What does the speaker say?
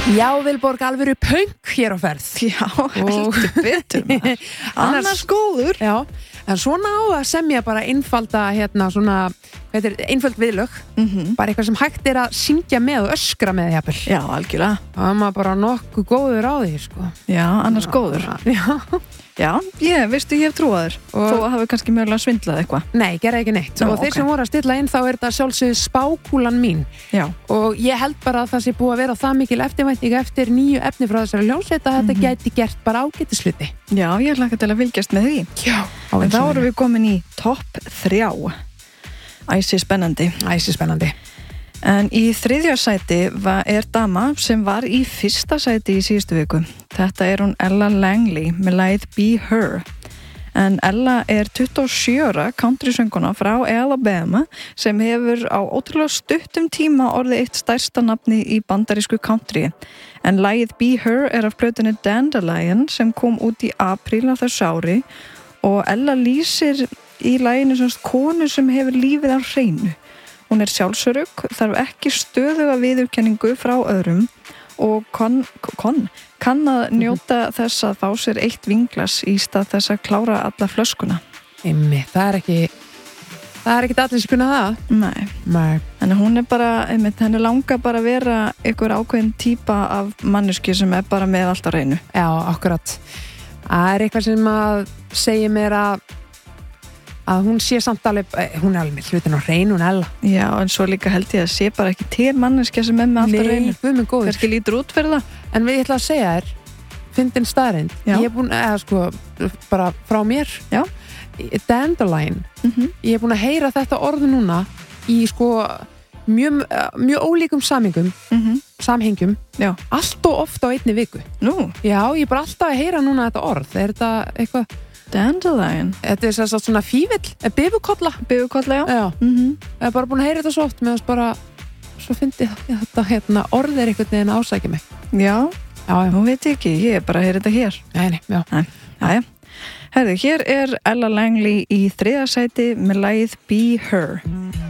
Já, Vilborg, alvöru punk hér á ferð. Já, heldur betur maður. Annars góður. Já, en svona á að semja bara einfalda svona, einföld viðlög. Bara eitthvað sem hægt að syngja með og öskra með jafnvel. Já, algjörlega. Það er maður bara nokkuð góður á því, sko. Já, annars góður. Já, ég hef trúaður. Þó að hafa kannski mögulega svindlað eitthvað. Nei, gerði ekki neitt. Og þeir sem voru að stilla inn, þá er þetta sjálfsögðu spákúlan mín. Já. Og ég held bara að það sé búið að vera það mikil eftirvænting eftir nýju efni frá þessari hljómsveit að þetta gæti gert bara ágætisluti. Já, ég hlakka til að fylgjast með því. Já. En þá erum við komin í topp 3. Æsi spennandi. En í 3. sæti er dama sem var í 1. sæti í síðustu viku. Þetta er hún Ella Langley með lagið Be Her. En Ella er 27 ára countrysönguna frá Alabama sem hefur á ótrúlega stuttum tíma orðið eitt stærsta nafni í bandarísku country. En lagið Be Her er af plötunni Dandelion sem kom út í apríl á þessu ári og Ella lýsir í laginu sem konu sem hefur lífið á hreinu. Hún er sjálfsörugg, þarf ekki stöðuga viðurkenningu frá öðrum og kann að njóta þess að fá sér eitt vinglas í stað þess að klára alla flöskuna. Það er ekki allir sem kunna það. Nei. En hún er bara, henni langar bara að vera einhver ákveðin típa af manneski sem er bara með allt á hreinu. Já, akkurat. Það er eitthvað sem að segja mér að hún sé samt alveg, hún er alveg með hlutin á hreinu, hún Ella. Já, en svo líka held ég að sé bara ekki til manneskja sem er með allt á hreinu. Nei, guð minn góður. Kannski lítur út fyrir það. En ég ætla að segja þér, fyndin staðreind. Ég er búin bara frá mér. Já. Dandelion. Ég er búin að heyra þetta orð núna í mjög ólíkum samhengjum. Já. Allt og oft á einni viku. Nú. Já, ég er bara alltaf að heyra núna þetta orð. Er þetta eitthvað... Dandelion. Þetta er svona fífill, bifurkolla, já. Ég er bara búin að heyra þetta svo oft meðan bara, svo fyndi þetta orð er einhvern veginn að ásækja mig. Já, nú veit ég ekki, ég er bara að heyra þetta hér. Nei. Herðu, hér er Ella Langley í 3. sæti með lagið Be Her.